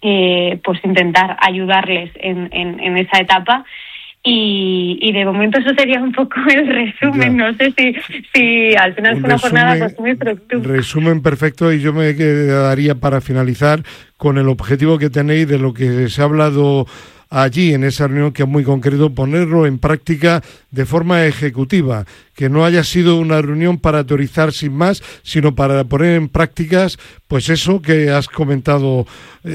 pues intentar ayudarles en esa etapa. Y de momento eso sería un poco el resumen. Ya. No sé si al final fue una jornada pues muy productiva. Resumen perfecto, y yo me quedaría para finalizar con el objetivo que tenéis de lo que se ha hablado allí en esa reunión, que es muy concreto, ponerlo en práctica de forma ejecutiva, que no haya sido una reunión para teorizar sin más, sino para poner en prácticas pues eso que has comentado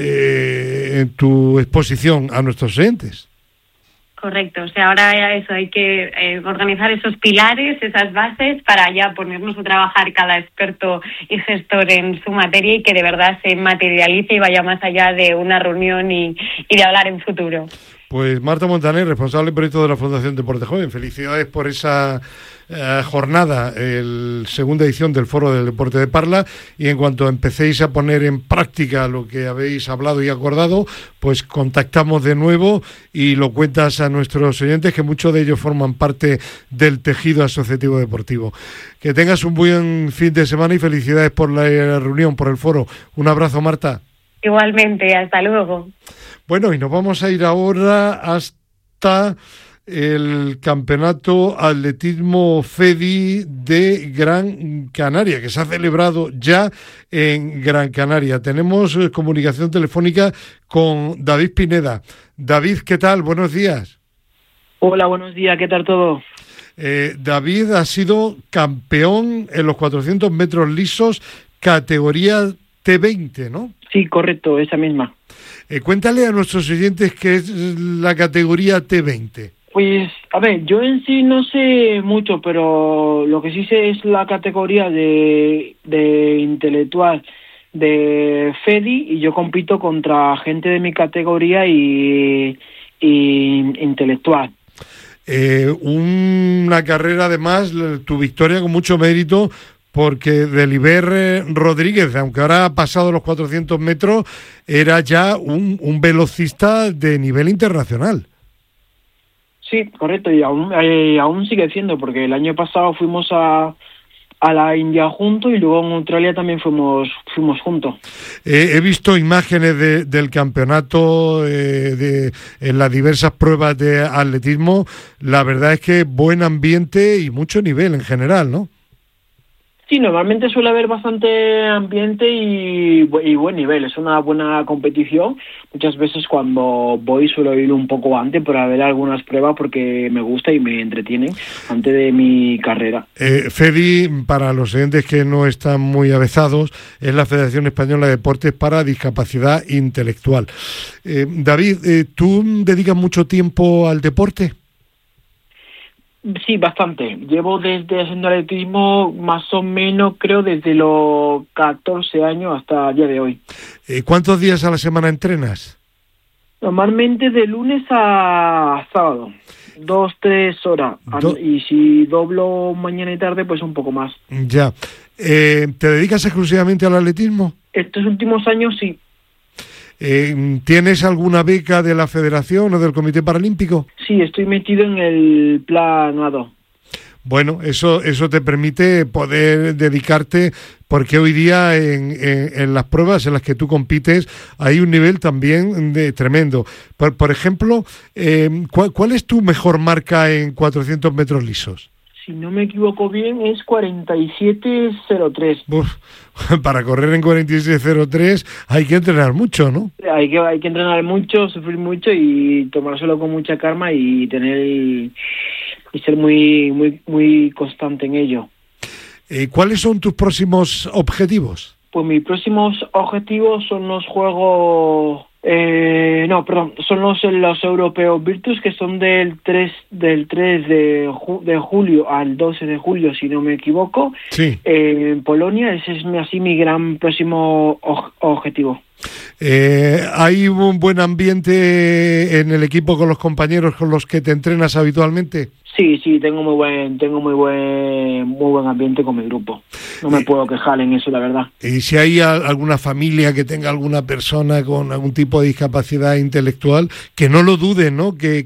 en tu exposición a nuestros oyentes. Correcto, o sea, ahora eso, hay que organizar esos pilares, esas bases, para ya ponernos a trabajar cada experto y gestor en su materia, y que de verdad se materialice y vaya más allá de una reunión y de hablar en futuro. Pues Marta Montaner, responsable del proyecto de la Fundación Deporte Joven, felicidades por esa jornada, segunda edición del Foro del Deporte de Parla, y en cuanto empecéis a poner en práctica lo que habéis hablado y acordado, pues contactamos de nuevo y lo cuentas a nuestros oyentes, que muchos de ellos forman parte del tejido asociativo deportivo. Que tengas un buen fin de semana y felicidades por la reunión, por el foro. Un abrazo, Marta. Igualmente, hasta luego. Bueno, y nos vamos a ir ahora hasta el Campeonato Atletismo FEDI de Gran Canaria, que se ha celebrado ya en Gran Canaria. Tenemos comunicación telefónica con David Pineda. David, ¿qué tal? Buenos días. Hola, buenos días. ¿Qué tal todo? David ha sido campeón en los 400 metros lisos, categoría T20, ¿no? Sí, correcto, esa misma. Cuéntale a nuestros oyentes qué es la categoría T20. Pues, a ver, yo en sí no sé mucho, pero lo que sí sé es la categoría de intelectual de FEDI, y yo compito contra gente de mi categoría y intelectual. Una carrera, además, tu victoria con mucho mérito, porque Deliber Rodríguez, aunque ahora ha pasado los 400 metros, era ya un velocista de nivel internacional. Sí, correcto, y aún sigue siendo, porque el año pasado fuimos a la India juntos, y luego en Australia también fuimos juntos. He visto imágenes del campeonato en las diversas pruebas de atletismo. La verdad es que buen ambiente y mucho nivel en general, ¿no? Sí, normalmente suele haber bastante ambiente y buen nivel. Es una buena competición. Muchas veces cuando voy suelo ir un poco antes para ver algunas pruebas, porque me gusta y me entretienen antes de mi carrera. FEDI, para los oyentes que no están muy avezados, es la Federación Española de Deportes para Discapacidad Intelectual. David, ¿tú dedicas mucho tiempo al deporte? Sí, bastante. Llevo desde haciendo atletismo más o menos, creo, desde los 14 años hasta el día de hoy. ¿Cuántos días a la semana entrenas? Normalmente de lunes a sábado, 2-3 horas. Y si doblo mañana y tarde, pues un poco más. Ya. ¿Te dedicas exclusivamente al atletismo? Estos últimos años sí. ¿Tienes alguna beca de la Federación o del Comité Paralímpico? Sí, estoy metido en el plan A2. Bueno, eso te permite poder dedicarte, porque hoy día en las pruebas en las que tú compites hay un nivel también tremendo. Por ejemplo, ¿cuál es tu mejor marca en 400 metros lisos? Si no me equivoco bien, es 47.03. Para correr en 47.03 hay que entrenar mucho, ¿no? Hay que entrenar mucho, sufrir mucho y tomárselo con mucha calma y ser muy constante en ello. ¿Cuáles son tus próximos objetivos? Pues mis próximos objetivos son los Juegos... son los europeos Virtus, que son del 3 de julio al 12 de julio, si no me equivoco, sí. En Polonia. Ese es así mi gran próximo objetivo. ¿Hay un buen ambiente en el equipo con los compañeros con los que te entrenas habitualmente? Sí, tengo muy buen ambiente con mi grupo. No me puedo quejar en eso, la verdad. Y si hay alguna familia que tenga alguna persona con algún tipo de discapacidad intelectual, que no lo dude, ¿no? Que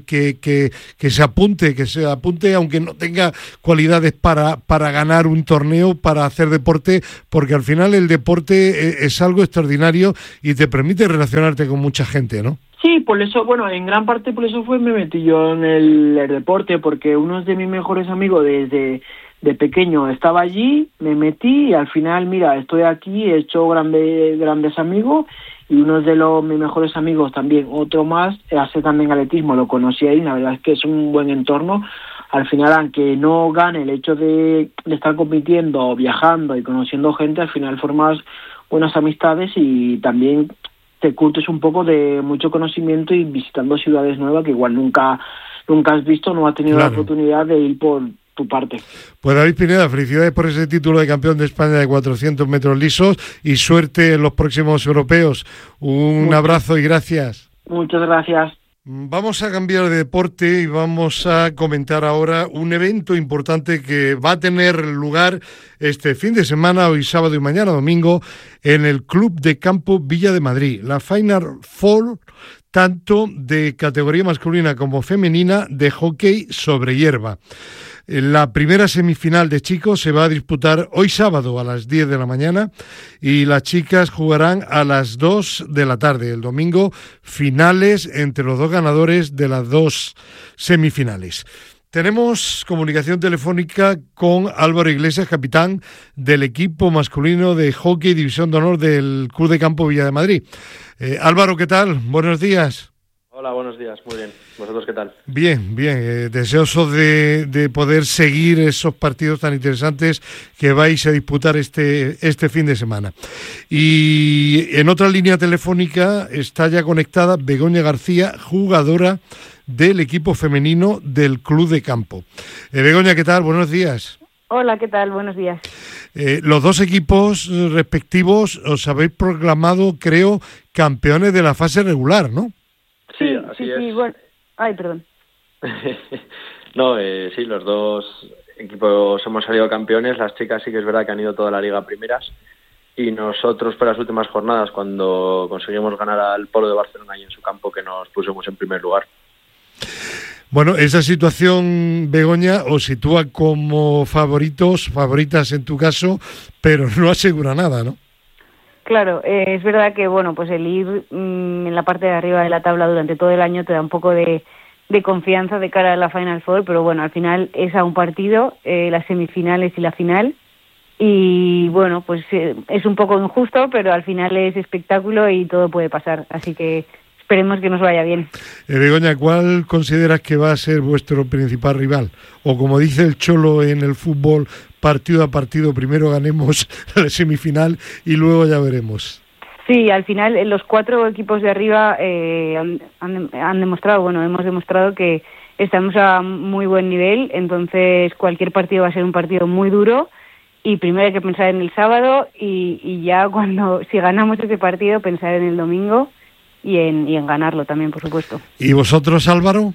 se apunte, aunque no tenga cualidades para ganar un torneo, para hacer deporte, porque al final el deporte es algo extraordinario y te permite relacionarte con mucha gente, ¿no? Sí, por eso, bueno, en gran parte por eso me metí yo en el deporte, porque uno de mis mejores amigos desde de pequeño estaba allí, me metí y al final, mira, estoy aquí, he hecho grandes amigos y uno de mis mejores amigos también, otro más, hace también atletismo, lo conocí ahí, la verdad es que es un buen entorno. Al final, aunque no gane el hecho de estar compitiendo, viajando y conociendo gente, al final formas buenas amistades y también te curtes un poco de mucho conocimiento y visitando ciudades nuevas que igual nunca has visto, no has tenido la oportunidad de ir por tu parte. Pues David Pineda, felicidades por ese título de campeón de España de 400 metros lisos y suerte en los próximos europeos. Un abrazo y gracias. Muchas gracias. Vamos a cambiar de deporte y vamos a comentar ahora un evento importante que va a tener lugar este fin de semana, hoy sábado y mañana domingo, en el Club de Campo Villa de Madrid. La Final Four, tanto de categoría masculina como femenina, de hockey sobre hierba. La primera semifinal de chicos se va a disputar hoy sábado a las 10 de la mañana y las chicas jugarán a las 2 de la tarde. El domingo, finales entre los dos ganadores de las dos semifinales. Tenemos comunicación telefónica con Álvaro Iglesias, capitán del equipo masculino de hockey División de Honor del Club de Campo Villa de Madrid. Álvaro, ¿qué tal? Buenos días. Hola, buenos días, muy bien. ¿Vosotros qué tal? Bien, deseoso de poder seguir esos partidos tan interesantes que vais a disputar este fin de semana. Y en otra línea telefónica está ya conectada Begoña García, jugadora del equipo femenino del Club de Campo. Begoña, ¿qué tal? Buenos días. Hola, ¿qué tal? Buenos días. Los dos equipos respectivos os habéis proclamado, creo, campeones de la fase regular, ¿no? Sí, así es. Sí, bueno. Ay, perdón. No, sí, los dos equipos hemos salido campeones. Las chicas sí que es verdad que han ido toda la liga primeras. Y nosotros, para las últimas jornadas, cuando conseguimos ganar al Polo de Barcelona y en su campo, que nos pusimos en primer lugar. Bueno, esa situación, Begoña, os sitúa como favoritas en tu caso, pero no asegura nada, ¿no? Claro, es verdad que bueno, pues el ir en la parte de arriba de la tabla durante todo el año te da un poco de confianza de cara a la Final Four, pero bueno, al final es a un partido, las semifinales y la final, y bueno, pues es un poco injusto, pero al final es espectáculo y todo puede pasar, así que esperemos que nos vaya bien. Begoña, ¿cuál consideras que va a ser vuestro principal rival? O como dice el Cholo en el fútbol, partido a partido, primero ganemos la semifinal y luego ya veremos. Sí, al final los cuatro equipos de arriba han demostrado, bueno, hemos demostrado que estamos a muy buen nivel, entonces cualquier partido va a ser un partido muy duro y primero hay que pensar en el sábado y ya si ganamos ese partido pensar en el domingo y en ganarlo también, por supuesto. ¿Y vosotros, Álvaro?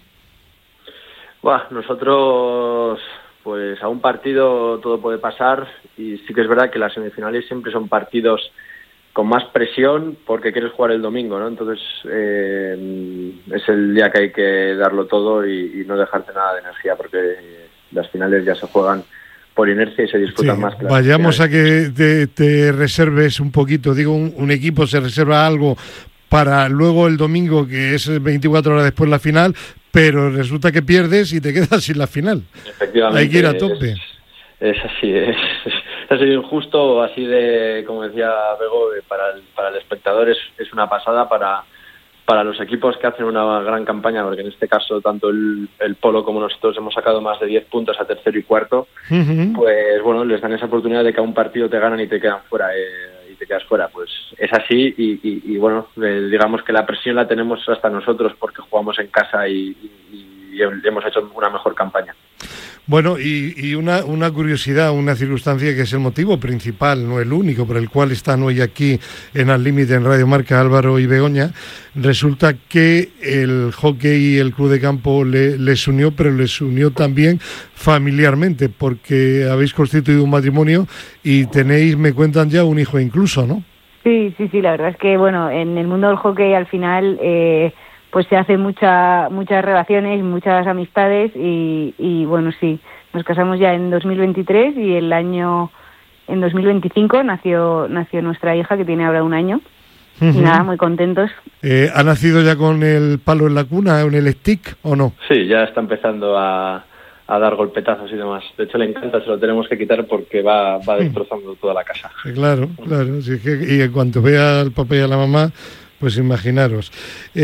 Nosotros, pues a un partido todo puede pasar y sí que es verdad que las semifinales siempre son partidos con más presión porque quieres jugar el domingo, ¿no? Entonces es el día que hay que darlo todo y no dejarte nada de energía porque las finales ya se juegan por inercia y se disfrutan más que las vayamos finales. A que te reserves un poquito, digo, un equipo se reserva algo para luego el domingo, que es 24 horas después la final, pero resulta que pierdes y te quedas sin la final. Efectivamente. Hay que ir a tope. Es así, es así de injusto, así de, como decía Bego, para el espectador es una pasada, para los equipos que hacen una gran campaña, porque en este caso tanto el Polo como nosotros hemos sacado más de 10 puntos a tercero y cuarto, pues bueno, les dan esa oportunidad de que a un partido te ganan y te quedan fuera. Te quedas fuera, pues es así y bueno, digamos que la presión la tenemos hasta nosotros porque jugamos en casa y hemos hecho una mejor campaña. Bueno, y una curiosidad, una circunstancia que es el motivo principal, no el único, por el cual están hoy aquí en Al Límite, en Radio Marca, Álvaro y Begoña. Resulta que el hockey y el club de campo les unió, pero les unió también familiarmente, porque habéis constituido un matrimonio y tenéis, me cuentan ya, un hijo incluso, ¿no? Sí, la verdad es que, bueno, en el mundo del hockey al final pues se hacen muchas relaciones, muchas amistades y bueno, sí, nos casamos ya en 2023 y en 2025 nació nuestra hija, que tiene ahora 1 año. Y nada, muy contentos. ¿Ha nacido ya con el palo en la cuna, en el stick o no? Sí, ya está empezando a dar golpetazos y demás. De hecho, le encanta, se lo tenemos que quitar porque va destrozando toda la casa. Claro. Sí, y en cuanto vea al papá y a la mamá, pues imaginaros.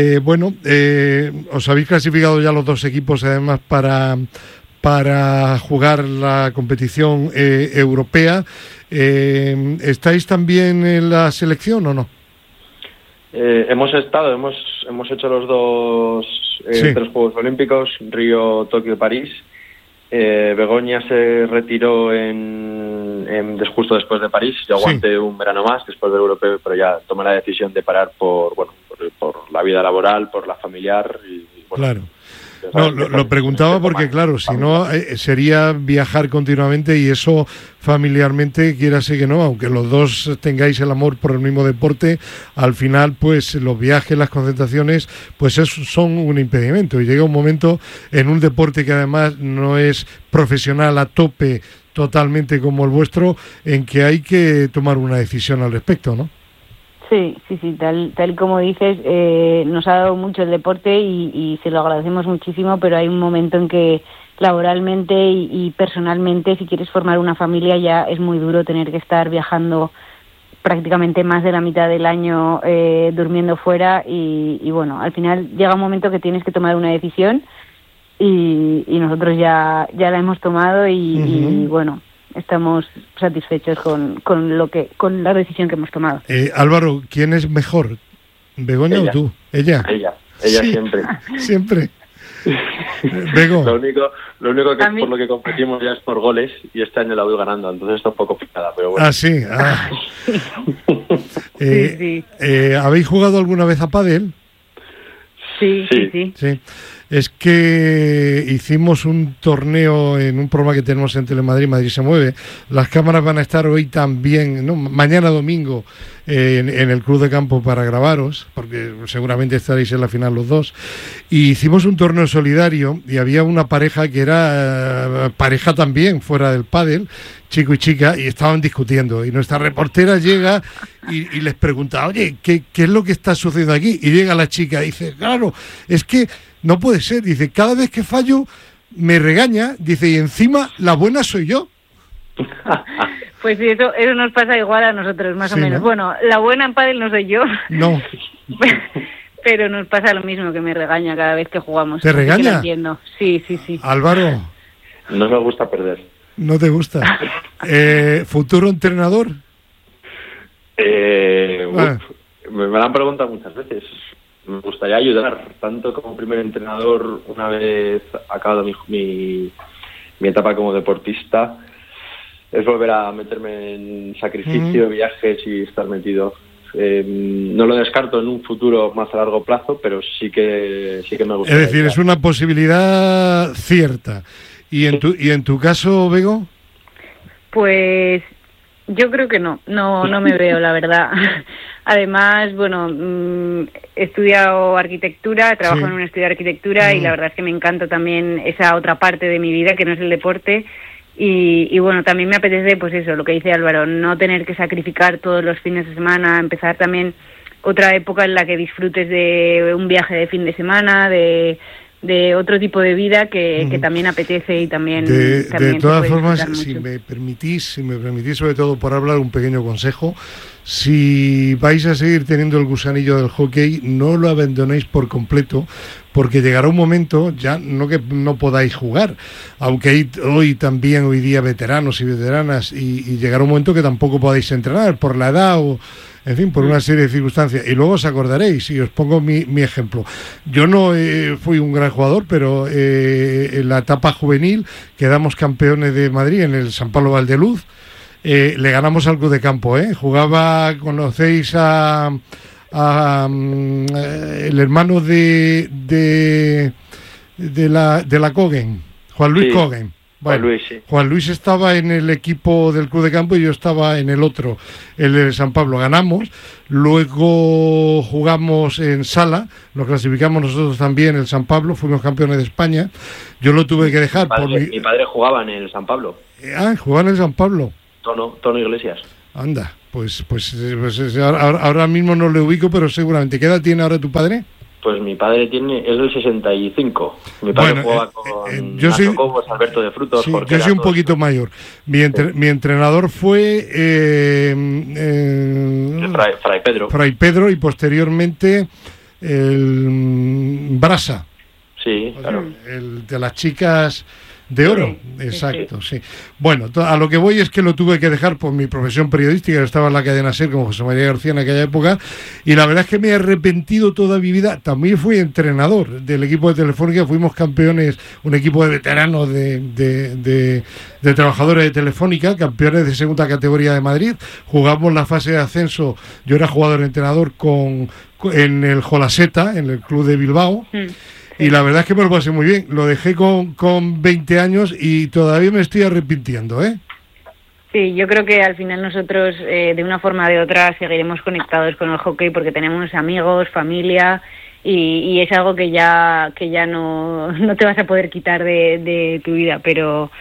Os habéis clasificado ya los 2 equipos, además, para jugar la competición europea. ¿Estáis también en la selección o no? Hemos hecho los 2 3 Juegos Olímpicos, Río, Tokio y París. Begoña se retiró justo después de París. Yo aguanté un verano más después del europeo, pero ya tomé la decisión de parar por la vida laboral, por la familiar y bueno. Claro. No, lo preguntaba porque, claro, si no sería viajar continuamente y eso familiarmente, quiérase que no, aunque los 2 tengáis el amor por el mismo deporte, al final, pues los viajes, las concentraciones, pues son un impedimento. Y llega un momento en un deporte que además no es profesional a tope totalmente como el vuestro, en que hay que tomar una decisión al respecto, ¿no? Sí, tal como dices, nos ha dado mucho el deporte y se lo agradecemos muchísimo, pero hay un momento en que laboralmente y personalmente, si quieres formar una familia, ya es muy duro tener que estar viajando prácticamente más de la mitad del año durmiendo fuera y bueno, al final llega un momento que tienes que tomar una decisión y nosotros ya la hemos tomado y bueno, estamos satisfechos con la decisión que hemos tomado. Álvaro, ¿quién es mejor? ¿Begoña o tú? Ella sí. Siempre. Bego. Lo único que por lo que competimos ya es por goles y este año la voy ganando, entonces está un poco picada, pero bueno. Sí. ¿Habéis jugado alguna vez a pádel? Sí. Es que hicimos un torneo en un programa que tenemos en Telemadrid, Madrid se mueve. Las cámaras van a estar hoy también, ¿no? Mañana domingo en el Club de Campo para grabaros, porque seguramente estaréis en la final los 2. Y hicimos un torneo solidario y había una pareja que era pareja también fuera del pádel, chico y chica, y estaban discutiendo. Y nuestra reportera llega y les pregunta, oye, ¿qué es lo que está sucediendo aquí? Y llega la chica y dice, claro, es que no puede ser, dice, cada vez que fallo me regaña, dice, y encima la buena soy yo. Pues sí, eso nos pasa igual a nosotros, más o menos. ¿No? Bueno, la buena en pádel no soy yo. No. Pero nos pasa lo mismo, que me regaña cada vez que jugamos. ¿Te regaña? Lo entiendo. Sí. Álvaro. No me gusta perder. ¿No te gusta? ¿Futuro entrenador? Me lo han preguntado muchas veces. Me gustaría ayudar, tanto como primer entrenador, una vez acabado mi etapa como deportista, es volver a meterme en sacrificio, viajes y estar metido. No lo descarto en un futuro más a largo plazo, pero sí que me gustaría. Es decir, es una posibilidad cierta. ¿Y en tu caso, Bego? Pues yo creo que no me veo, la verdad. Además, bueno, he estudiado arquitectura, trabajo en un estudio de arquitectura y la verdad es que me encanta también esa otra parte de mi vida que no es el deporte y bueno, también me apetece, pues eso, lo que dice Álvaro, no tener que sacrificar todos los fines de semana, empezar también otra época en la que disfrutes de un viaje de fin de semana, de otro tipo de vida que también apetece y también de todas formas, si me permitís, sobre todo por hablar un pequeño consejo, si vais a seguir teniendo el gusanillo del hockey, no lo abandonéis por completo, porque llegará un momento, ya no que no podáis jugar, aunque hay hoy día veteranos y veteranas, y llegará un momento que tampoco podáis entrenar por la edad o, en fin, por una serie de circunstancias. Y luego os acordaréis, y os pongo mi ejemplo. Yo no fui un gran jugador, pero en la etapa juvenil quedamos campeones de Madrid en el San Pablo Valdeluz. Le ganamos al Club de Campo, jugaba, conocéis el hermano de la Cogen, Juan Luis Cogen. Bueno, Juan Luis estaba en el equipo del Club de Campo y yo estaba en el otro, el San Pablo. Ganamos, luego jugamos en Sala, nos clasificamos nosotros también, el San Pablo, fuimos campeones de España. Yo lo tuve que dejar. Mi padre jugaba en el San Pablo. Jugaba en el San Pablo. Tono Iglesias. Anda, pues ahora mismo no le ubico, pero seguramente. ¿Qué edad tiene ahora tu padre? Pues mi padre es del 65. Mi padre jugaba con Cobos, Alberto de Frutos. Sí, yo soy un poquito mayor. Mi entrenador fue Fray Pedro y posteriormente el Brasa. Sí, claro. El de las chicas de oro, exacto, sí. Bueno, a lo que voy es que lo tuve que dejar por mi profesión periodística. Estaba en la cadena SER como José María García en aquella época, y la verdad es que me he arrepentido toda mi vida. También fui entrenador del equipo de Telefónica, fuimos campeones, un equipo de veteranos de trabajadores de Telefónica, campeones de segunda categoría de Madrid. Jugamos la fase de ascenso, yo era jugador-entrenador en el Jolaseta, en el club de Bilbao. Y la verdad es que me lo pasé muy bien. Lo dejé con 20 años y todavía me estoy arrepintiendo, Sí, yo creo que al final nosotros, de una forma o de otra, seguiremos conectados con el hockey porque tenemos amigos, familia, y es algo que ya no te vas a poder quitar de tu vida, pero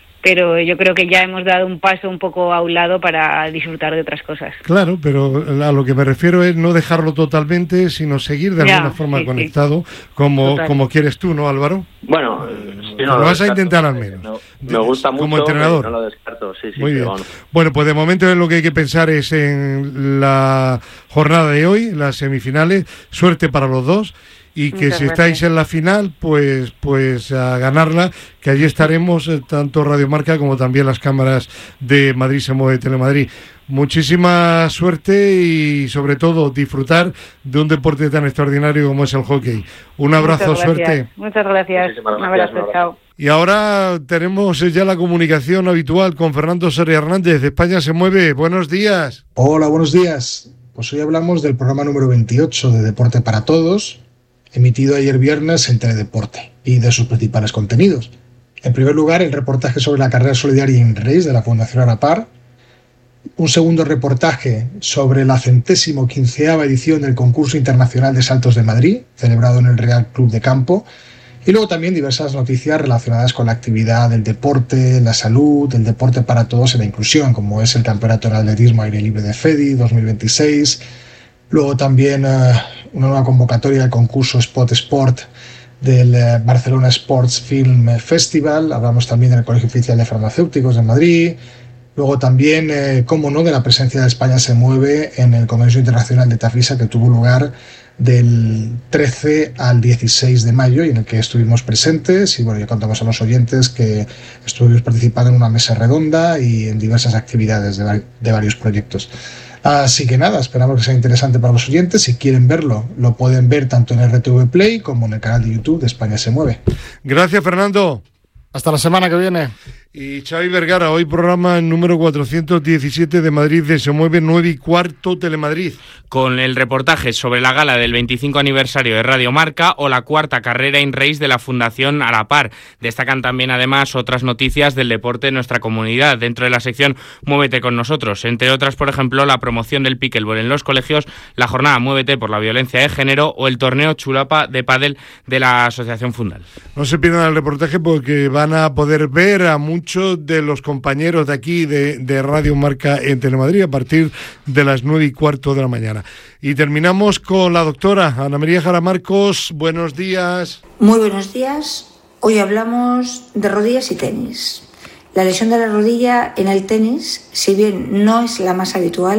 yo creo que ya hemos dado un paso un poco a un lado para disfrutar de otras cosas. Claro, pero a lo que me refiero es no dejarlo totalmente, sino seguir de alguna forma conectado, como quieres tú, ¿no, Álvaro? Bueno, lo vas a intentar al menos. Me gusta mucho, como entrenador. No lo descarto, sí. Muy bien. Bueno, pues de momento lo que hay que pensar es en la jornada de hoy, las semifinales. Suerte para los dos. Y que si estáis en la final, pues a ganarla, que allí estaremos, tanto Radio Marca como también las cámaras de Madrid se mueve Telemadrid. Muchísima suerte y sobre todo disfrutar de un deporte tan extraordinario como es el hockey. Un abrazo, suerte. Muchas gracias. Un abrazo, chao. Y ahora tenemos ya la comunicación habitual con Fernando Soria Hernández, de España se mueve. Buenos días. Hola, buenos días. Pues hoy hablamos del programa número 28 de Deporte para Todos, emitido ayer viernes en Teledeporte, y de sus principales contenidos. En primer lugar, el reportaje sobre la carrera solidaria in race de la Fundación A la Par, un segundo reportaje sobre la 115ª edición del Concurso Internacional de Saltos de Madrid, celebrado en el Real Club de Campo, y luego también diversas noticias relacionadas con la actividad del deporte, la salud, el deporte para todos y la inclusión, como es el Campeonato de Atletismo Aire Libre de FEDI 2026, luego también una nueva convocatoria del concurso Sport del Barcelona Sports Film Festival. Hablamos también del Colegio Oficial de Farmacéuticos de Madrid. Luego también, cómo no, de la presencia de España se mueve en el Congreso Internacional de Tafisa, que tuvo lugar del 13 al 16 de mayo y en el que estuvimos presentes. Y bueno, ya contamos a los oyentes que estuvimos participando en una mesa redonda y en diversas actividades de varios proyectos. Así que nada, esperamos que sea interesante para los oyentes. Si quieren verlo, lo pueden ver tanto en RTV Play como en el canal de YouTube de España se mueve. Gracias, Fernando. Hasta la semana que viene. Y Xavi Vergara, hoy programa número 417 de Madrid de Se Mueve 9:15 Telemadrid. Con el reportaje sobre la gala del 25 aniversario de Radio Marca o la cuarta carrera in race de la Fundación A la Par. Destacan también además otras noticias del deporte en nuestra comunidad dentro de la sección Muévete con nosotros. Entre otras, por ejemplo, la promoción del pickleball en los colegios, la jornada Muévete por la violencia de género o el torneo Chulapa de pádel de la Asociación Fundal. No se pierdan el reportaje porque van a poder ver a muchos de los compañeros de aquí de Radio Marca en Telemadrid a partir de las 9:15 de la mañana. Y terminamos con la doctora Ana María Jara Marcos. Buenos días. Muy buenos días. Hoy hablamos de rodillas y tenis. La lesión de la rodilla en el tenis, si bien no es la más habitual,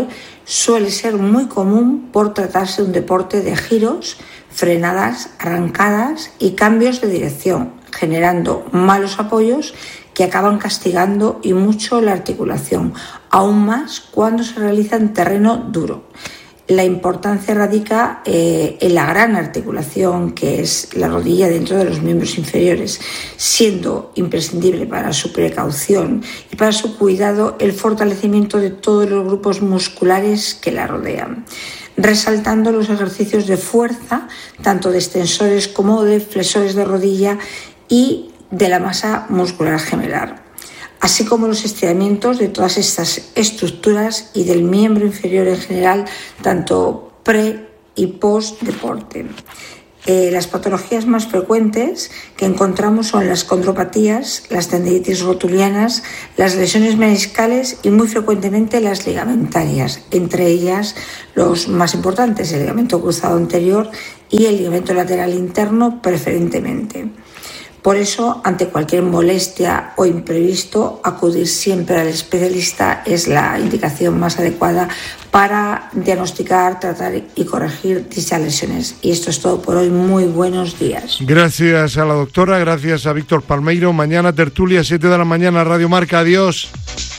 suele ser muy común por tratarse de un deporte de giros, frenadas, arrancadas y cambios de dirección, generando malos apoyos que acaban castigando y mucho la articulación, aún más cuando se realiza en terreno duro. La importancia radica en la gran articulación que es la rodilla dentro de los miembros inferiores, siendo imprescindible para su precaución y para su cuidado el fortalecimiento de todos los grupos musculares que la rodean, resaltando los ejercicios de fuerza, tanto de extensores como de flexores de rodilla y de la masa muscular gemelar, así como los estiramientos de todas estas estructuras y del miembro inferior en general, tanto pre y post deporte. Las patologías más frecuentes que encontramos son las condropatías, las tendinitis rotulianas, las lesiones meniscales y muy frecuentemente las ligamentarias, entre ellas los más importantes, el ligamento cruzado anterior y el ligamento lateral interno preferentemente. Por eso, ante cualquier molestia o imprevisto, acudir siempre al especialista es la indicación más adecuada para diagnosticar, tratar y corregir dichas lesiones. Y esto es todo por hoy. Muy buenos días. Gracias a la doctora, gracias a Víctor Palmeiro. Mañana tertulia, 7 de la mañana, Radio Marca. Adiós.